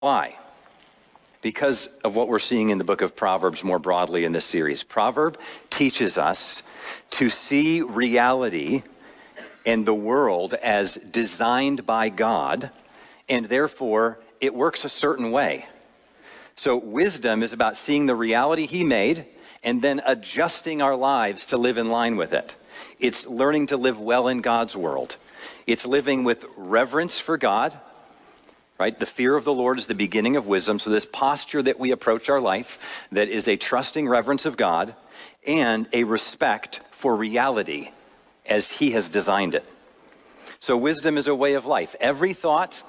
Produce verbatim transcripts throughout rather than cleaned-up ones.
Why? Because of what we're seeing in the book of Proverbs more broadly in this series. Proverb teaches us to see reality and the world as designed by God, and therefore it works a certain way. So wisdom is about seeing the reality he made and then adjusting our lives to live in line with it. It's learning to live well in God's world. It's living with reverence for God, right? The fear of the Lord is the beginning of wisdom. So this posture that we approach our life that is a trusting reverence of God and a respect for reality as he has designed it. So wisdom is a way of life. Every thought,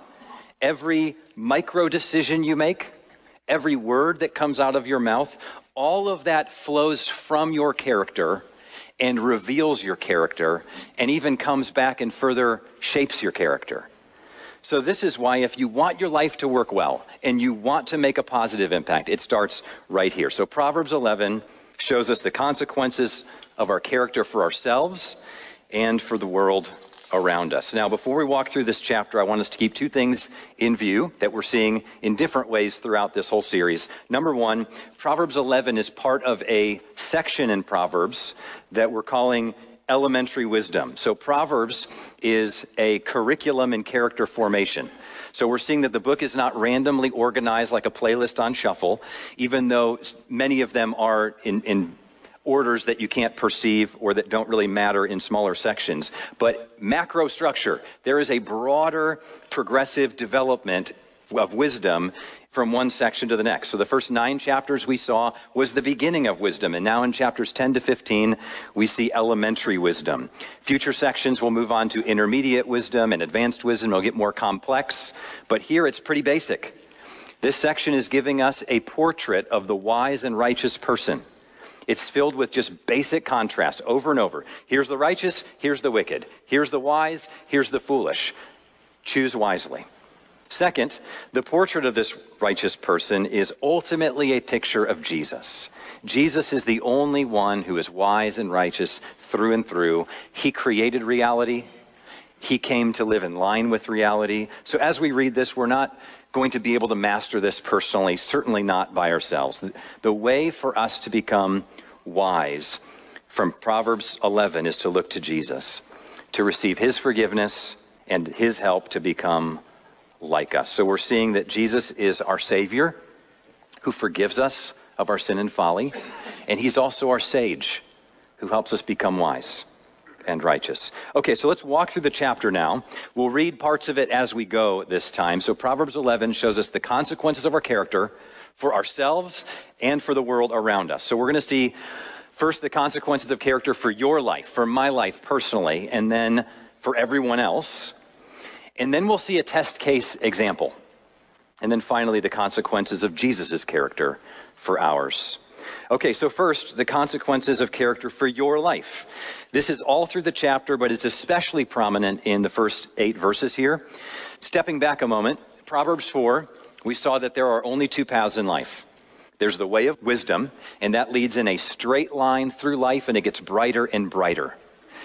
every micro decision you make, every word that comes out of your mouth, all of that flows from your character and reveals your character and even comes back and further shapes your character. So this is why if you want your life to work well and you want to make a positive impact, it starts right here. So Proverbs eleven shows us the consequences of our character for ourselves and for the world around us. Now, before we walk through this chapter, I want us to keep two things in view that we're seeing in different ways throughout this whole series. Number one, Proverbs eleven is part of a section in Proverbs that we're calling elementary wisdom. So Proverbs is a curriculum in character formation. So we're seeing that the book is not randomly organized like a playlist on shuffle, even though many of them are in, in orders that you can't perceive or that don't really matter in smaller sections. But macro structure, there is a broader progressive development of wisdom from one section to the next. So the first nine chapters we saw was the beginning of wisdom. And now in chapters ten to fifteen, we see elementary wisdom. Future sections will move on to intermediate wisdom and advanced wisdom. It'll get more complex. But here it's pretty basic. This section is giving us a portrait of the wise and righteous person. It's filled with just basic contrasts over and over. Here's the righteous, here's the wicked. Here's the wise, here's the foolish. Choose wisely. Second, the portrait of this righteous person is ultimately a picture of Jesus. Jesus is the only one who is wise and righteous through and through. He created reality. He came to live in line with reality. So as we read this, we're not going to be able to master this personally, certainly not by ourselves. The way for us to become wise from Proverbs eleven is to look to Jesus, to receive his forgiveness and his help to become like us. So we're seeing that Jesus is our Savior who forgives us of our sin and folly, and he's also our sage who helps us become wise and righteous. Okay, so let's walk through the chapter now. We'll read parts of it as we go this time. So Proverbs eleven shows us the consequences of our character for ourselves and for the world around us. So we're going to see first the consequences of character for your life, for my life personally, and then for everyone else. And then we'll see a test case example. And then finally, the consequences of Jesus' character for ours. Okay, so first, the consequences of character for your life. This is all through the chapter, but it's especially prominent in the first eight verses here. Stepping back a moment, Proverbs four, we saw that there are only two paths in life. There's the way of wisdom, and that leads in a straight line through life, and it gets brighter and brighter.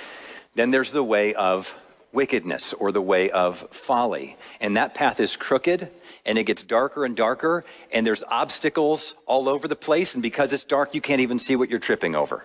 Then there's the way of wickedness, or the way of folly. And that path is crooked, and it gets darker and darker, and there's obstacles all over the place, and because it's dark, you can't even see what you're tripping over.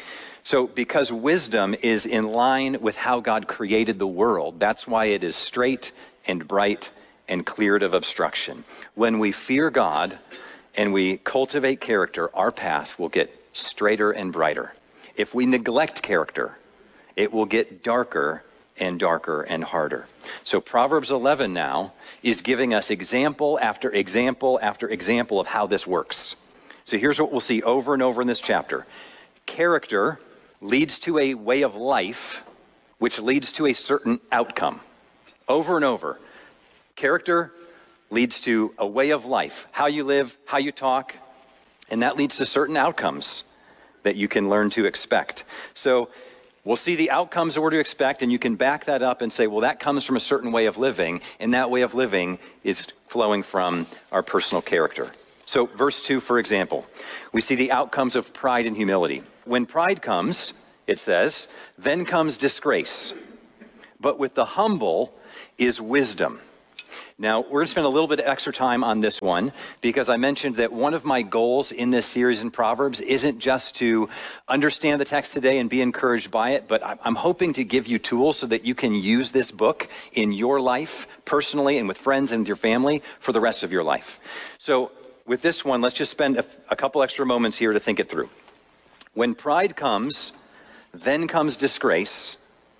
So because wisdom is in line with how God created the world, that's why it is straight and bright and cleared of obstruction. When we fear God and we cultivate character, our path will get straighter and brighter. If we neglect character, it will get darker and darker and harder. So Proverbs eleven now is giving us example after example after example of how this works. So here's what we'll see over and over in this chapter. Character leads to a way of life, which leads to a certain outcome. Over and over. Character leads to a way of life, how you live, how you talk, and that leads to certain outcomes that you can learn to expect. So we'll see the outcomes that we're to expect, and you can back that up and say, well, that comes from a certain way of living, and that way of living is flowing from our personal character. So verse two, for example, we see the outcomes of pride and humility. When pride comes, it says, then comes disgrace. But with the humble is wisdom. Now, we're going to spend a little bit of extra time on this one because I mentioned that one of my goals in this series in Proverbs isn't just to understand the text today and be encouraged by it, but I'm hoping to give you tools so that you can use this book in your life personally and with friends and with your family for the rest of your life. So with this one, let's just spend a, a couple extra moments here to think it through. When pride comes, then comes disgrace,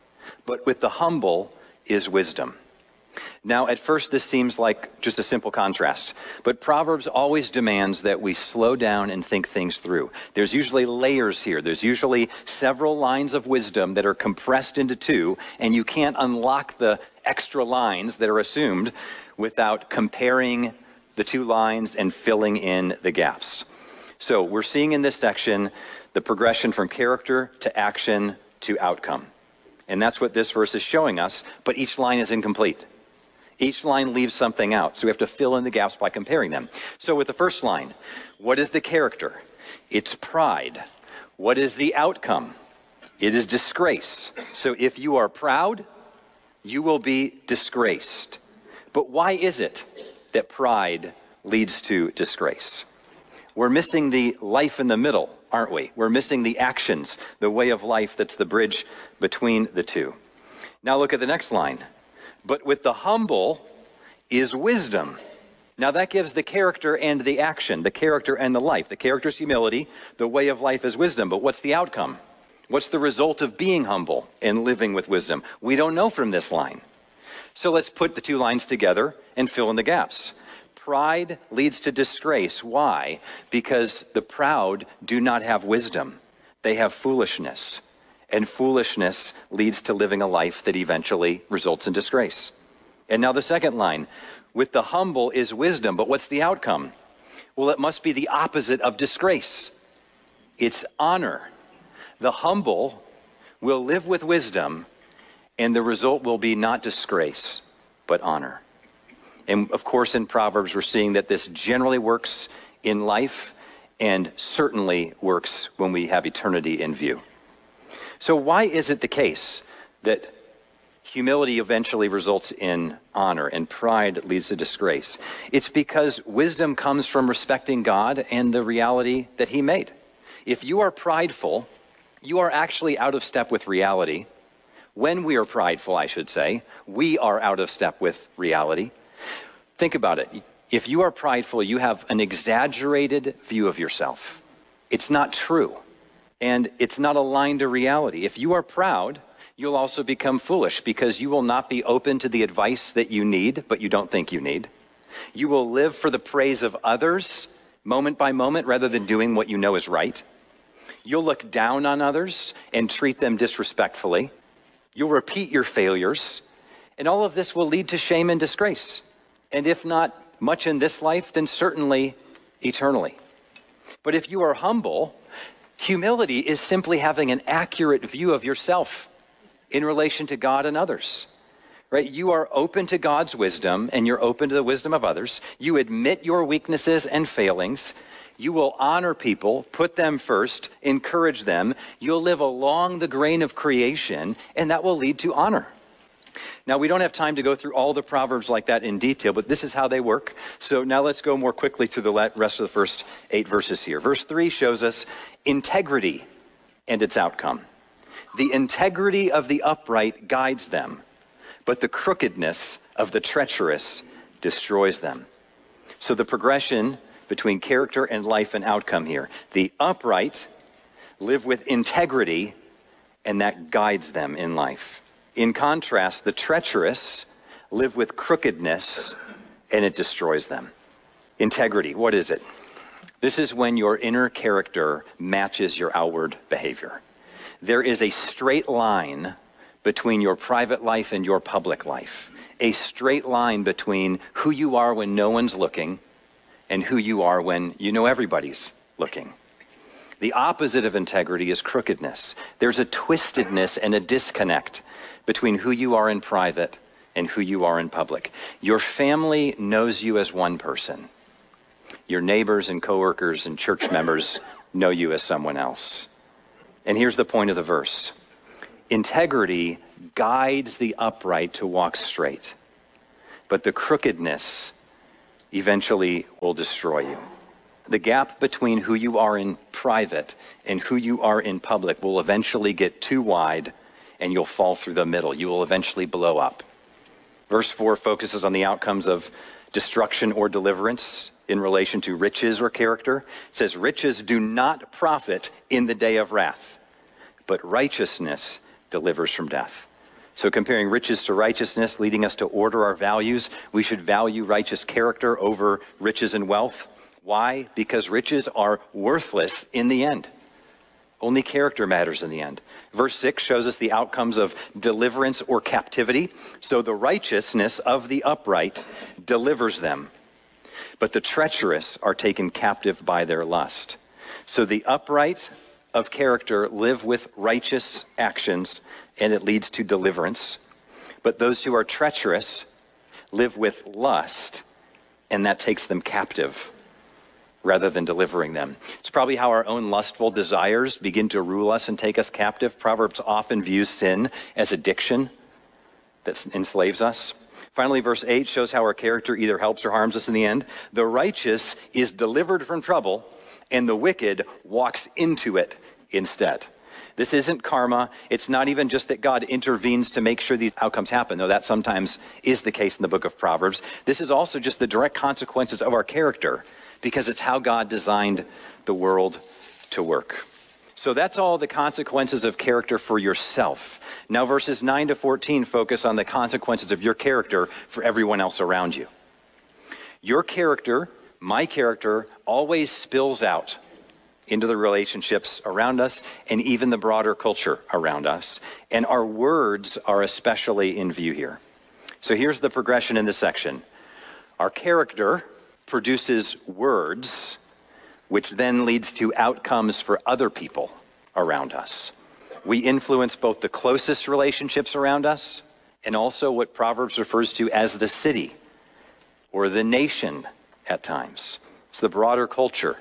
but with the humble is wisdom. Now, at first, this seems like just a simple contrast, but Proverbs always demands that we slow down and think things through. There's usually layers here. There's usually several lines of wisdom that are compressed into two, and you can't unlock the extra lines that are assumed without comparing the two lines and filling in the gaps. So we're seeing in this section the progression from character to action to outcome. And that's what this verse is showing us, but each line is incomplete. Each line leaves something out, so we have to fill in the gaps by comparing them. So with the first line, what is the character? It's pride. What is the outcome? It is disgrace. So if you are proud, you will be disgraced. But why is it that pride leads to disgrace? We're missing the life in the middle, aren't we? We're missing the actions, the way of life that's the bridge between the two. Now look at the next line. But with the humble is wisdom. Now that gives the character and the action, the character and the life. The character is humility, the way of life is wisdom. But what's the outcome? What's the result of being humble and living with wisdom? We don't know from this line. So let's put the two lines together and fill in the gaps. Pride leads to disgrace. Why? Because the proud do not have wisdom. They have foolishness. And foolishness leads to living a life that eventually results in disgrace. And now the second line, with the humble is wisdom, but what's the outcome? Well, it must be the opposite of disgrace. It's honor. The humble will live with wisdom, and the result will be not disgrace, but honor. And of course, in Proverbs, we're seeing that this generally works in life and certainly works when we have eternity in view. So why is it the case that humility eventually results in honor and pride leads to disgrace? It's because wisdom comes from respecting God and the reality that he made. If you are prideful, you are actually out of step with reality. When we are prideful, I should say, we are out of step with reality. Think about it. If you are prideful, you have an exaggerated view of yourself. It's not true. And it's not aligned to reality. If you are proud, you'll also become foolish because you will not be open to the advice that you need, but you don't think you need. You will live for the praise of others moment by moment rather than doing what you know is right. You'll look down on others and treat them disrespectfully. You'll repeat your failures, and all of this will lead to shame and disgrace. And if not much in this life, then certainly eternally. But if you are humble, humility is simply having an accurate view of yourself in relation to God and others, right? You are open to God's wisdom and you're open to the wisdom of others. You admit your weaknesses and failings. You will honor people, put them first, encourage them. You'll live along the grain of creation, and that will lead to honor. Now, we don't have time to go through all the Proverbs like that in detail, but this is how they work. So now let's go more quickly through the rest of the first eight verses here. Verse three shows us integrity and its outcome. The integrity of the upright guides them, but the crookedness of the treacherous destroys them. So the progression between character and life and outcome here. The upright live with integrity, and that guides them in life. In contrast, the treacherous live with crookedness, and it destroys them. Integrity, what is it? This is when your inner character matches your outward behavior. There is a straight line between your private life and your public life. A straight line between who you are when no one's looking and who you are when you know everybody's looking. The opposite of integrity is crookedness. There's a twistedness and a disconnect between who you are in private and who you are in public. Your family knows you as one person. Your neighbors and coworkers and church members know you as someone else. And here's the point of the verse. Integrity guides the upright to walk straight. but the crookedness eventually will destroy you. The gap between who you are in private and who you are in public will eventually get too wide, and you'll fall through the middle. You will eventually blow up. Verse four focuses on the outcomes of destruction or deliverance in relation to riches or character. It says, riches do not profit in the day of wrath, but righteousness delivers from death. So comparing riches to righteousness, leading us to order our values, we should value righteous character over riches and wealth. Why? Because riches are worthless in the end. Only character matters in the end. Verse six shows us the outcomes of deliverance or captivity. So the righteousness of the upright delivers them, but the treacherous are taken captive by their lust. So the upright of character live with righteous actions, and it leads to deliverance. But those who are treacherous live with lust, and that takes them captive rather than delivering them. It's probably how our own lustful desires begin to rule us and take us captive. Proverbs often views sin as addiction that enslaves us. Finally, verse eight shows how our character either helps or harms us in the end. The righteous is delivered from trouble, and the wicked walks into it instead. This isn't karma. It's not even just that God intervenes to make sure these outcomes happen, though that sometimes is the case in the book of Proverbs. This is also just the direct consequences of our character, because it's how God designed the world to work. So that's all the consequences of character for yourself. Now verses nine to fourteen focus on the consequences of your character for everyone else around you. Your character, my character, always spills out into the relationships around us and even the broader culture around us. And our words are especially in view here. So here's the progression in this section. Our character produces words, which then leads to outcomes for other people around us. We influence both the closest relationships around us and also what Proverbs refers to as the city or the nation at times. It's the broader culture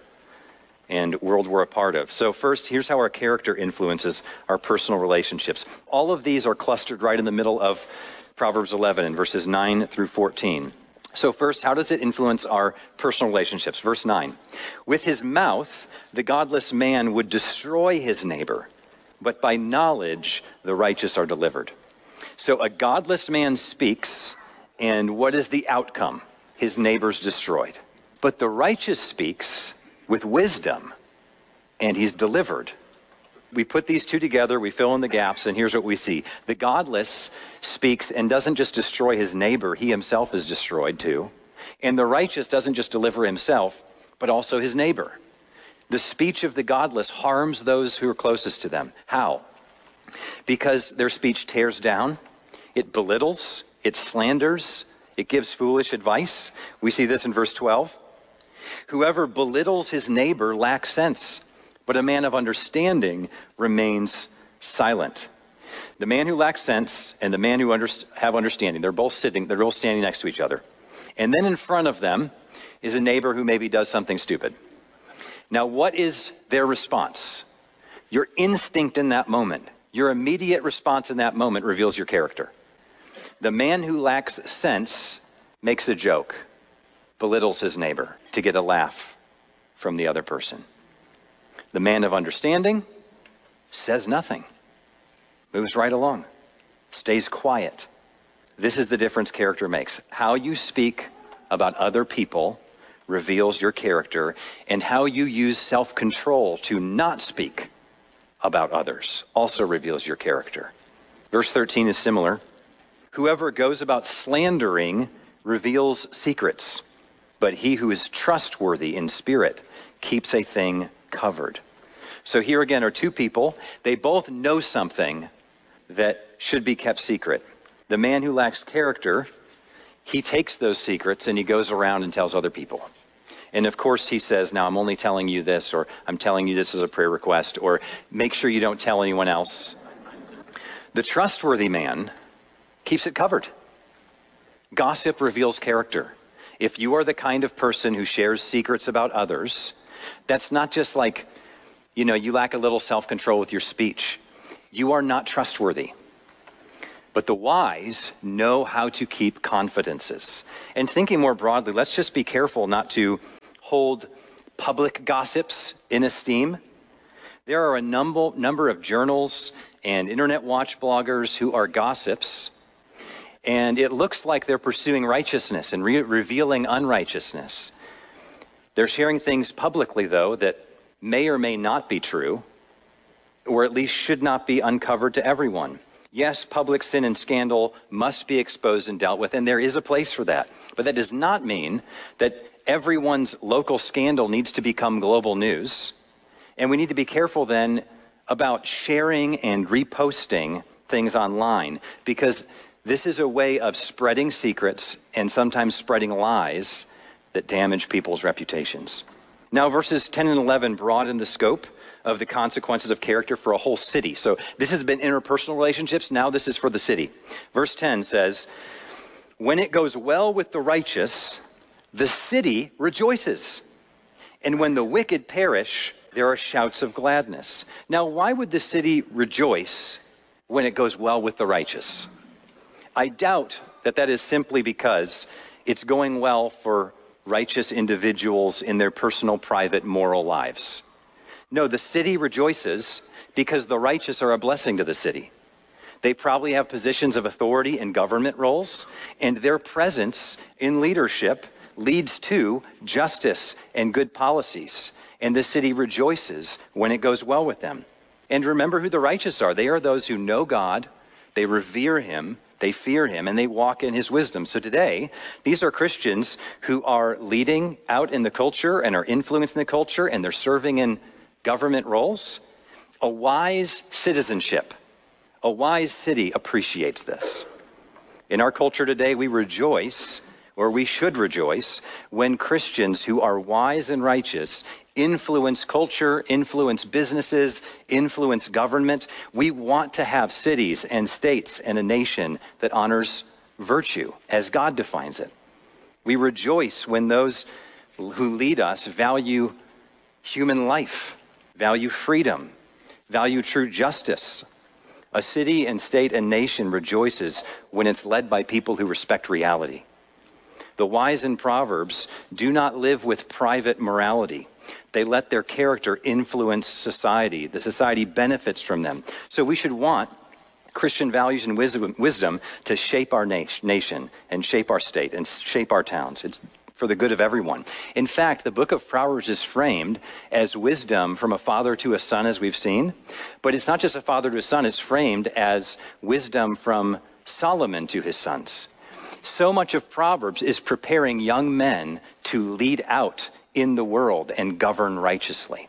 and world we're a part of. So first, here's how our character influences our personal relationships. All of these are clustered right in the middle of Proverbs eleven in verses nine through fourteen. So first, how does it influence our personal relationships? Verse nine, with his mouth, the godless man would destroy his neighbor, but by knowledge, the righteous are delivered. So a godless man speaks, and what is the outcome? His neighbor's destroyed. But the righteous speaks with wisdom, and he's delivered. We put these two together, we fill in the gaps, and here's what we see. The godless speaks and doesn't just destroy his neighbor, he himself is destroyed too. And the righteous doesn't just deliver himself, but also his neighbor. The speech of the godless harms those who are closest to them. How? Because their speech tears down, it belittles, it slanders, it gives foolish advice. We see this in verse twelve. Whoever belittles his neighbor lacks sense, but a man of understanding remains silent. The man who lacks sense and the man who underst- have understanding, they're both sitting, they're both standing next to each other. And then in front of them is a neighbor who maybe does something stupid. Now, what is their response? Your instinct in that moment, your immediate response in that moment reveals your character. The man who lacks sense makes a joke, belittles his neighbor to get a laugh from the other person. The man of understanding says nothing, moves right along, stays quiet. This is the difference character makes. How you speak about other people reveals your character, and how you use self-control to not speak about others also reveals your character. Verse thirteen is similar. Whoever goes about slandering reveals secrets, but he who is trustworthy in spirit keeps a thing covered. So here again are two people. They both know something that should be kept secret. The man who lacks character, he takes those secrets and he goes around and tells other people. And of course he says, now I'm only telling you this, or I'm telling you this as a prayer request, or make sure you don't tell anyone else. The trustworthy man keeps it covered. Gossip reveals character. If you are the kind of person who shares secrets about others, that's not just like, you know, you lack a little self-control with your speech. You are not trustworthy. but the wise know how to keep confidences. And thinking more broadly, let's just be careful not to hold public gossips in esteem. There are a number, number of journals and internet watch bloggers who are gossips, and it looks like they're pursuing righteousness and re- revealing unrighteousness. They're sharing things publicly, though, that may or may not be true, or at least should not be uncovered to everyone. Yes, public sin and scandal must be exposed and dealt with, and there is a place for that. But that does not mean that everyone's local scandal needs to become global news. And we need to be careful then about sharing and reposting things online, because this is a way of spreading secrets and sometimes spreading lies that damage people's reputations. Now, verses ten and eleven broaden the scope of the consequences of character for a whole city. So this has been interpersonal relationships. Now this is for the city. Verse ten says, when it goes well with the righteous, the city rejoices. And when the wicked perish, there are shouts of gladness. Now, why would the city rejoice when it goes well with the righteous? I doubt that that is simply because it's going well for righteous individuals in their personal, private, moral lives. No, the city rejoices because the righteous are a blessing to the city. They probably have positions of authority in government roles, and their presence in leadership leads to justice and good policies. And the city rejoices when it goes well with them. And remember who the righteous are. They are those who know God, they revere him, they fear him, and they walk in his wisdom. So today, these are Christians who are leading out in the culture and are influencing the culture, and they're serving in government roles. A wise citizenship, a wise city appreciates this. In our culture today, we rejoice, or we should rejoice, when Christians who are wise and righteous influence culture, influence businesses, influence government. We want to have cities and states and a nation that honors virtue as God defines it. We rejoice when those who lead us value human life, value freedom, value true justice. A city and state and nation rejoices when it's led by people who respect reality. The wise in Proverbs do not live with private morality. They let their character influence society. The society benefits from them. So we should want Christian values and wisdom, wisdom to shape our nation and shape our state and shape our towns. It's for the good of everyone. In fact, the book of Proverbs is framed as wisdom from a father to a son, as we've seen. But it's not just a father to a son. It's framed as wisdom from Solomon to his sons. So much of Proverbs is preparing young men to lead out in the world and govern righteously.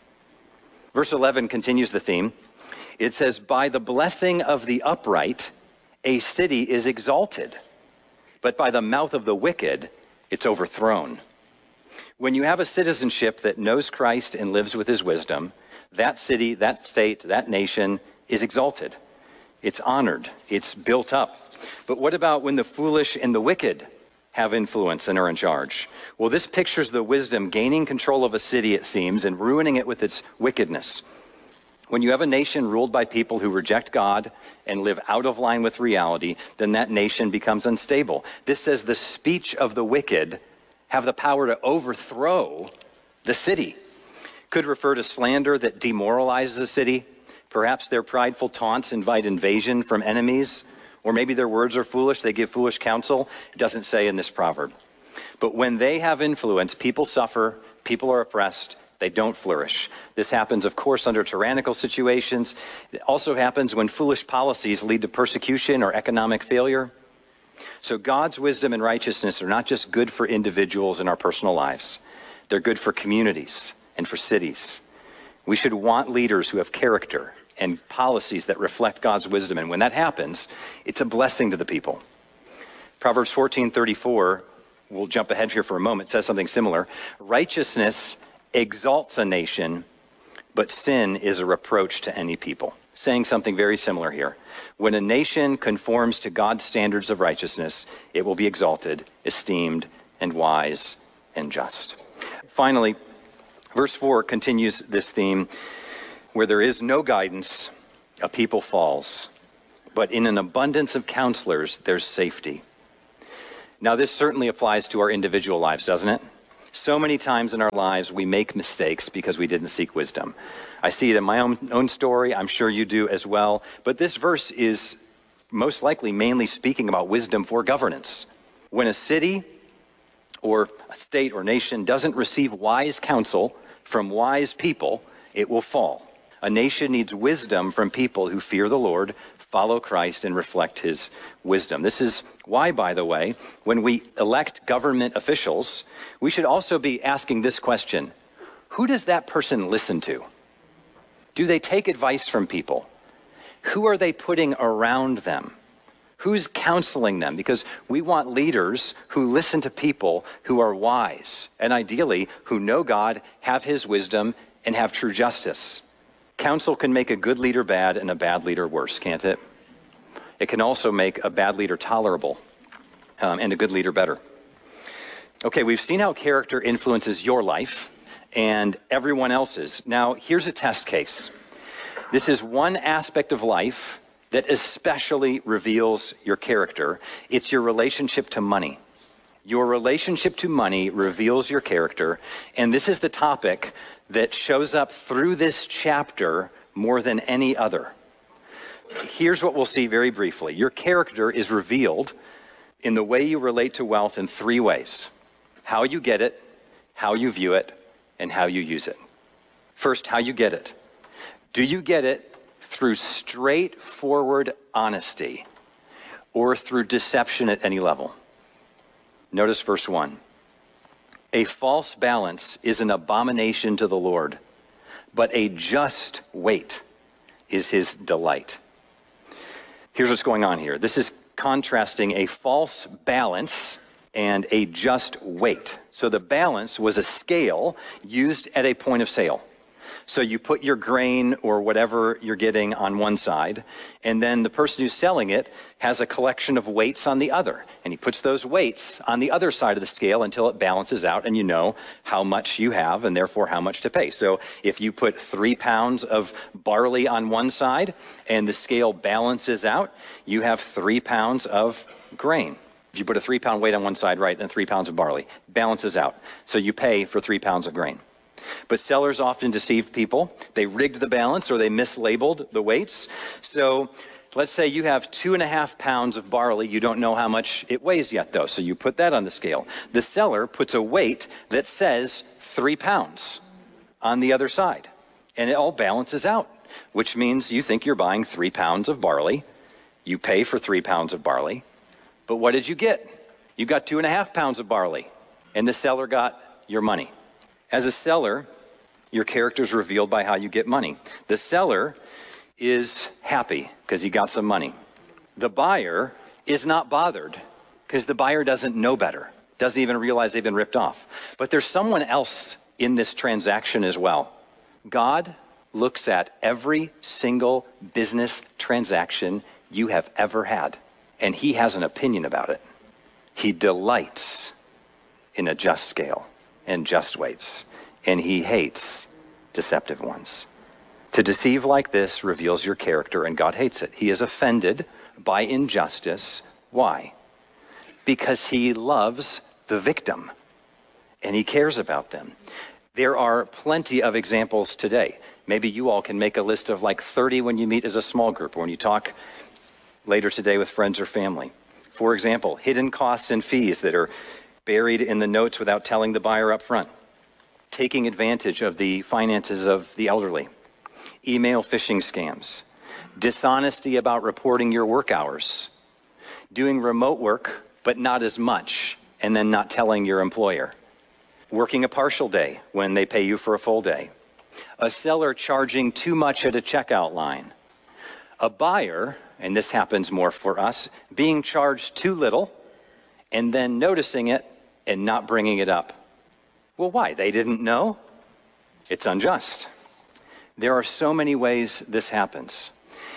Verse eleven continues the theme. It says, by the blessing of the upright, a city is exalted, but by the mouth of the wicked, it's overthrown. When you have a citizenship that knows Christ and lives with his wisdom, that city, that state, that nation is exalted. It's honored. It's built up. But what about when the foolish and the wicked have influence and are in charge? Well, this pictures the wisdom gaining control of a city, it seems, and ruining it with its wickedness. When you have a nation ruled by people who reject God and live out of line with reality, then that nation becomes unstable. This says the speech of the wicked have the power to overthrow the city. Could refer to slander that demoralizes a city. Perhaps their prideful taunts invite invasion from enemies. Or maybe their words are foolish, they give foolish counsel. It doesn't say in this proverb. But when they have influence, people suffer, people are oppressed, they don't flourish. This happens, of course, under tyrannical situations. It also happens when foolish policies lead to persecution or economic failure. So God's wisdom and righteousness are not just good for individuals in our personal lives. They're good for communities and for cities. We should want leaders who have character and policies that reflect God's wisdom. And when that happens, it's a blessing to the people. Proverbs fourteen thirty-four, we'll jump ahead here for a moment, says something similar. Righteousness exalts a nation, but sin is a reproach to any people. Saying something very similar here. When a nation conforms to God's standards of righteousness, it will be exalted, esteemed, and wise and just. Finally, verse four continues this theme. Where there is no guidance, a people falls. but in an abundance of counselors, there's safety. Now, this certainly applies to our individual lives, doesn't it? So many times in our lives, we make mistakes because we didn't seek wisdom. I see it in my own, own story. I'm sure you do as well. But this verse is most likely mainly speaking about wisdom for governance. When a city or a state or nation doesn't receive wise counsel from wise people, it will fall. A nation needs wisdom from people who fear the Lord, follow Christ, and reflect his wisdom. This is why, by the way, when we elect government officials, we should also be asking this question: who does that person listen to? Do they take advice from people? Who are they putting around them? Who's counseling them? Because we want leaders who listen to people who are wise, and ideally who know God, have his wisdom, and have true justice. Counsel can make a good leader bad and a bad leader worse, can't it? It can also make a bad leader tolerable um, and a good leader better. Okay, we've seen how character influences your life and everyone else's. Now, here's a test case. This is one aspect of life that especially reveals your character. It's your relationship to money. Your relationship to money reveals your character, and this is the topic that shows up through this chapter more than any other. Here's what we'll see very briefly. Your character is revealed in the way you relate to wealth in three ways: how you get it, how you view it, and how you use it. First, how you get it. Do you get it through straightforward honesty or through deception at any level? Notice verse one. A false balance is an abomination to the Lord, but a just weight is his delight. Here's what's going on here. This is contrasting a false balance and a just weight. So the balance was a scale used at a point of sale. So you put your grain or whatever you're getting on one side, and then the person who's selling it has a collection of weights on the other. And he puts those weights on the other side of the scale until it balances out, and you know how much you have and therefore how much to pay. So if you put three pounds of barley on one side and the scale balances out, you have three pounds of grain. If you put a three pound weight on one side, right, and three pounds of barley, balances out. So you pay for three pounds of grain. But sellers often deceive people. They rigged the balance or they mislabeled the weights. So let's say you have two and a half pounds of barley. You don't know how much it weighs yet, though. So you put that on the scale. The seller puts a weight that says three pounds on the other side. And it all balances out, which means you think you're buying three pounds of barley. You pay for three pounds of barley. But what did you get? You got two and a half pounds of barley, and the seller got your money. As a seller, your character is revealed by how you get money. The seller is happy because he got some money. The buyer is not bothered because the buyer doesn't know better, doesn't even realize they've been ripped off. But there's someone else in this transaction as well. God looks at every single business transaction you have ever had, and he has an opinion about it. He delights in a just scale and just weights, and he hates deceptive ones. To deceive like this reveals your character, and God hates it. He is offended by injustice. Why? Because he loves the victim, and he cares about them. There are plenty of examples today. Maybe you all can make a list of like thirty when you meet as a small group, or when you talk later today with friends or family. For example, hidden costs and fees that are buried in the notes without telling the buyer up front, taking advantage of the finances of the elderly, email phishing scams, dishonesty about reporting your work hours, doing remote work but not as much, and then not telling your employer, working a partial day when they pay you for a full day, a seller charging too much at a checkout line, a buyer, and this happens more for us, being charged too little and then noticing it and not bringing it up. Well, why? They didn't know? It's unjust. There are so many ways this happens.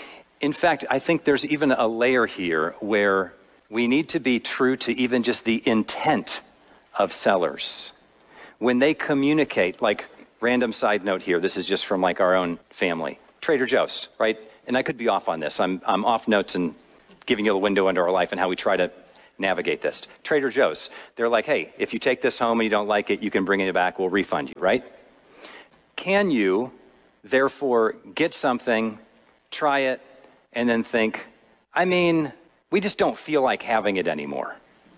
In fact, I think there's even a layer here where we need to be true to even just the intent of sellers. When they communicate, like random side note here, this is just from like our own family, Trader Joe's, right? and I could be off on this. I'm, I'm off notes and giving you a window into our life and how we try to navigate this. Trader Joe's, they're like, hey, if you take this home and you don't like it, you can bring it back, we'll refund you, right? Can you, therefore, get something, try it, and then think, I mean, we just don't feel like having it anymore.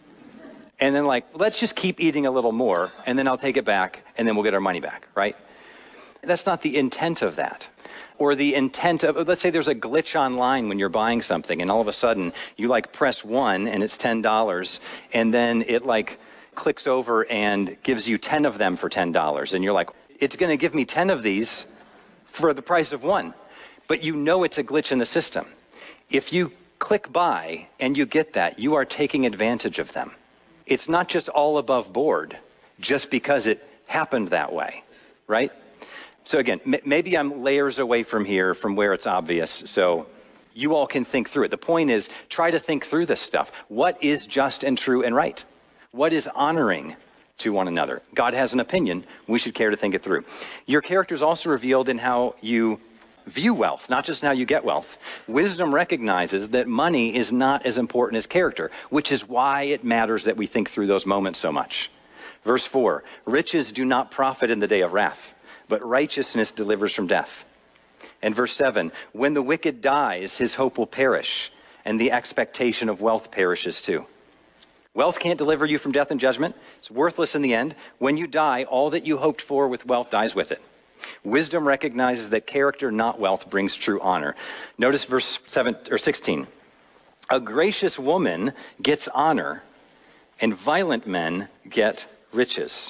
And then like, let's just keep eating a little more, and then I'll take it back, and then we'll get our money back, right? That's not the intent of that. Or the intent of, let's say there's a glitch online when you're buying something, and all of a sudden you like press one and it's ten dollars, and then it like clicks over and gives you ten of them for ten dollars. And you're like, it's going to give me ten of these for the price of one. But you know it's a glitch in the system. If you click buy and you get that, you are taking advantage of them. It's not just all above board just because it happened that way, right? So again, m- maybe I'm layers away from here, from where it's obvious, so you all can think through it. The point is, try to think through this stuff. What is just and true and right? What is honoring to one another? God has an opinion. We should care to think it through. Your character is also revealed in how you view wealth, not just in how you get wealth. Wisdom recognizes that money is not as important as character, which is why it matters that we think through those moments so much. Verse four, riches do not profit in the day of wrath, but righteousness delivers from death. And verse seven, when the wicked dies, his hope will perish, and the expectation of wealth perishes too. Wealth can't deliver you from death and judgment. It's worthless in the end. When you die, all that you hoped for with wealth dies with it. Wisdom recognizes that character, not wealth, brings true honor. Notice verse seven or sixteen. A gracious woman gets honor, and violent men get riches.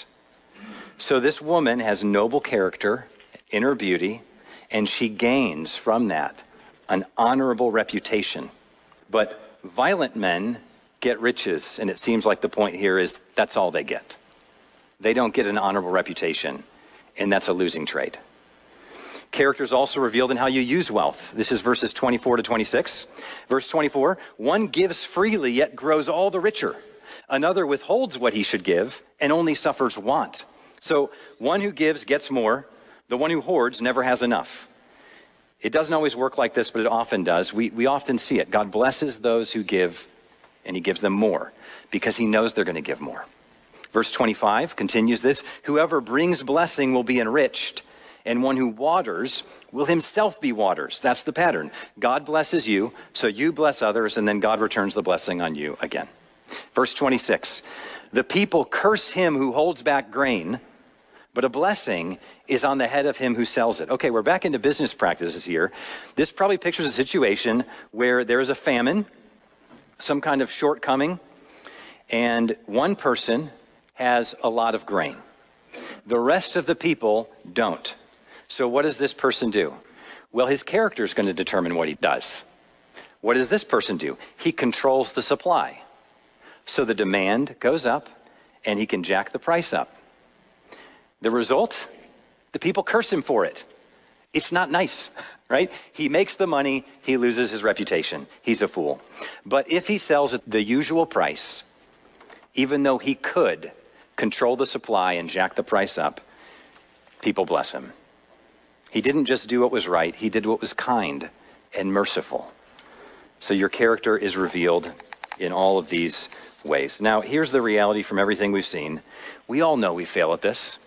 So this woman has noble character, inner beauty, and she gains from that an honorable reputation. But violent men get riches, and it seems like the point here is that's all they get. They don't get an honorable reputation, and that's a losing trade. Character is also revealed in how you use wealth. This is verses twenty-four to twenty-six. Verse twenty-four, one gives freely yet grows all the richer. Another withholds what he should give and only suffers want. So one who gives gets more. The one who hoards never has enough. It doesn't always work like this, but it often does. We, we often see it. God blesses those who give, and he gives them more because he knows they're going to give more. Verse twenty-five continues this. Whoever brings blessing will be enriched, and one who waters will himself be waters. That's the pattern. God blesses you, so you bless others, and then God returns the blessing on you again. Verse twenty-six, the people curse him who holds back grain, but a blessing is on the head of him who sells it. Okay, we're back into business practices here. This probably pictures a situation where there is a famine, some kind of shortcoming, and one person has a lot of grain. The rest of the people don't. So what does this person do? Well, his character is going to determine what he does. What does this person do? He controls the supply. So the demand goes up, and he can jack the price up. The result? The people curse him for it. It's not nice, right? He makes the money, he loses his reputation. He's a fool. But if he sells at the usual price, even though he could control the supply and jack the price up, people bless him. He didn't just do what was right, he did what was kind and merciful. So your character is revealed in all of these ways. Now, here's the reality from everything we've seen. We all know we fail at this.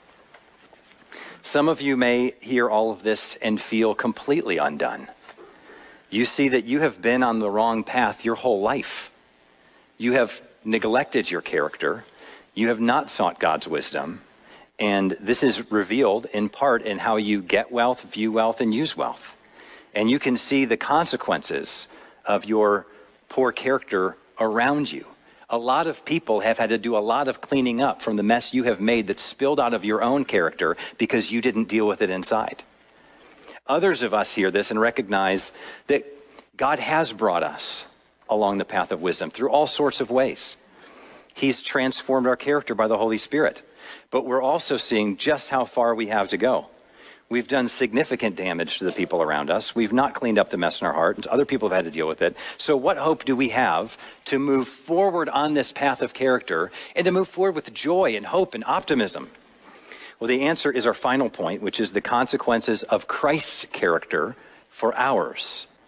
Some of you may hear all of this and feel completely undone. You see that you have been on the wrong path your whole life. You have neglected your character. You have not sought God's wisdom. And this is revealed in part in how you get wealth, view wealth, and use wealth. And you can see the consequences of your poor character around you. A lot of people have had to do a lot of cleaning up from the mess you have made that spilled out of your own character because you didn't deal with it inside. Others of us hear this and recognize that God has brought us along the path of wisdom through all sorts of ways. He's transformed our character by the Holy Spirit. But we're also seeing just how far we have to go. We've done significant damage to the people around us. We've not cleaned up the mess in our heart. Other people have had to deal with it. So what hope do we have to move forward on this path of character and to move forward with joy and hope and optimism? Well, the answer is our final point, which is the consequences of Christ's character for ours.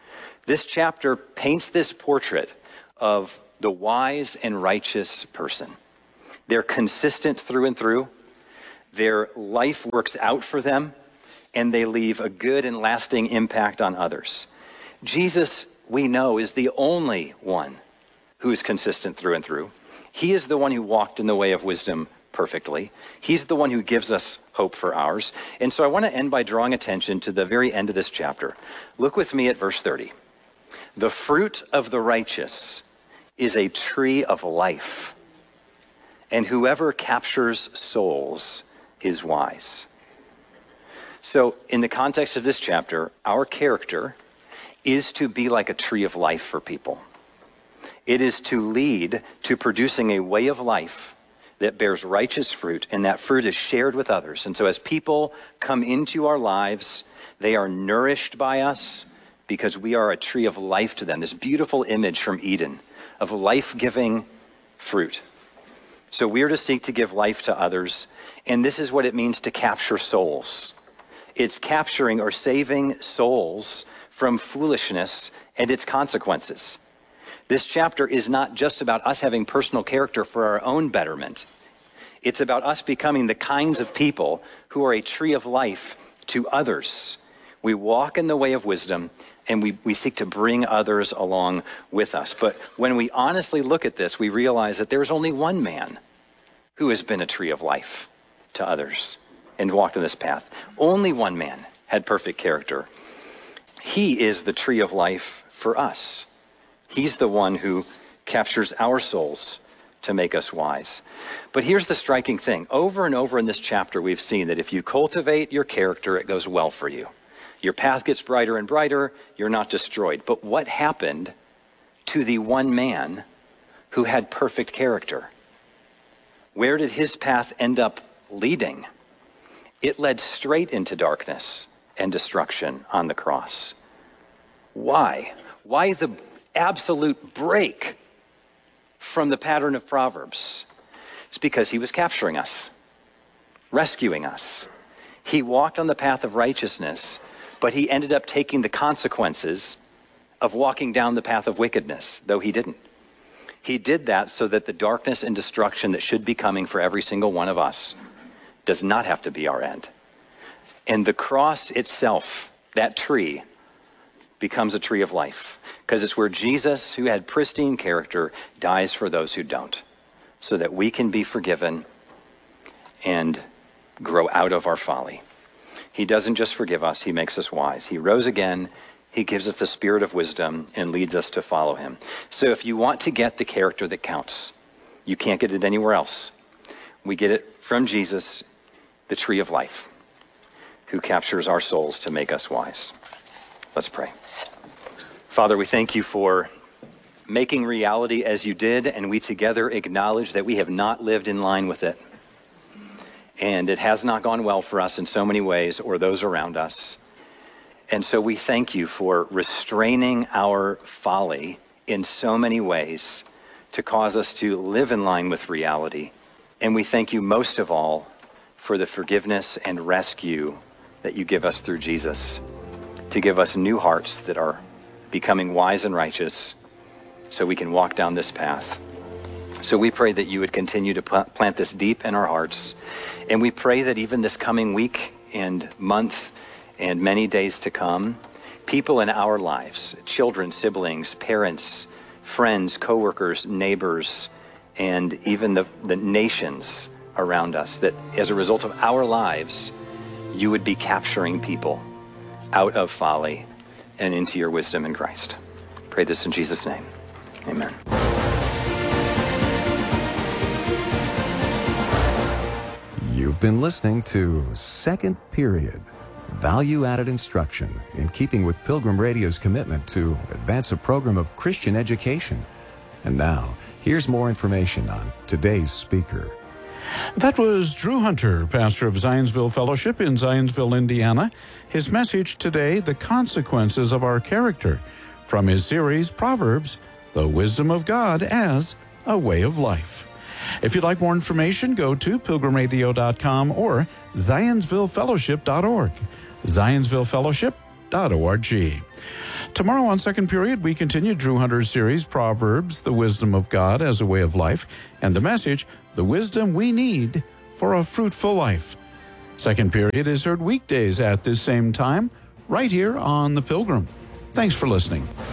This chapter paints this portrait of the wise and righteous person. They're consistent through and through. Their life works out for them, and they leave a good and lasting impact on others. Jesus, we know, is the only one who is consistent through and through. He is the one who walked in the way of wisdom perfectly. He's the one who gives us hope for ours. And so I want to end by drawing attention to the very end of this chapter. Look with me at verse thirty. The fruit of the righteous is a tree of life, and whoever captures souls is wise. So in the context of this chapter, our character is to be like a tree of life for people. It is to lead to producing a way of life that bears righteous fruit, and that fruit is shared with others. And so as people come into our lives, they are nourished by us because we are a tree of life to them. This beautiful image from Eden of life-giving fruit. So we are to seek to give life to others, and this is what it means to capture souls. It's capturing or saving souls from foolishness and its consequences. This chapter is not just about us having personal character for our own betterment. It's about us becoming the kinds of people who are a tree of life to others. We walk in the way of wisdom, and we, we seek to bring others along with us. But when we honestly look at this, we realize that there's only one man who has been a tree of life to others and walked in this path. Only one man had perfect character. He is the tree of life for us. He's the one who captures our souls to make us wise. But here's the striking thing. Over and over in this chapter, we've seen that if you cultivate your character, it goes well for you. Your path gets brighter and brighter. You're not destroyed. But what happened to the one man who had perfect character? Where did his path end up leading? It led straight into darkness and destruction on the cross. Why? Why the absolute break from the pattern of Proverbs? It's because he was capturing us, rescuing us. He walked on the path of righteousness, but he ended up taking the consequences of walking down the path of wickedness, though he didn't. He did that so that the darkness and destruction that should be coming for every single one of us does not have to be our end. And the cross itself, that tree, becomes a tree of life, because it's where Jesus, who had pristine character, dies for those who don't, so that we can be forgiven and grow out of our folly. He doesn't just forgive us, he makes us wise. He rose again, he gives us the spirit of wisdom and leads us to follow him. So if you want to get the character that counts, you can't get it anywhere else. We get it from Jesus, the tree of life, who captures our souls to make us wise. Let's pray. Father, we thank you for making reality as you did, and we together acknowledge that we have not lived in line with it. And it has not gone well for us in so many ways, or those around us. And so we thank you for restraining our folly in so many ways to cause us to live in line with reality. And we thank you most of all for the forgiveness and rescue that you give us through Jesus, to give us new hearts that are becoming wise and righteous so we can walk down this path. So we pray that you would continue to plant this deep in our hearts. And we pray that even this coming week and month and many days to come, people in our lives, children, siblings, parents, friends, coworkers, neighbors, and even the, the nations around us, that as a result of our lives, you would be capturing people out of folly and into your wisdom in Christ. Pray this in Jesus' name. Amen. You've been listening to Second Period, value-added instruction in keeping with Pilgrim Radio's commitment to advance a program of Christian education. And now, here's more information on today's speaker. That was Drew Hunter, pastor of Zionsville Fellowship in Zionsville, Indiana. His message today, The Consequences of Our Character, from his series, Proverbs, The Wisdom of God as a Way of Life. If you'd like more information, go to pilgrim radio dot com or zionsville fellowship dot org, zionsville fellowship dot org. Tomorrow on Second Period, we continue Drew Hunter's series, Proverbs, the Wisdom of God as a Way of Life, and the message, the wisdom we need for a fruitful life. Second Period is heard weekdays at this same time, right here on The Pilgrim. Thanks for listening.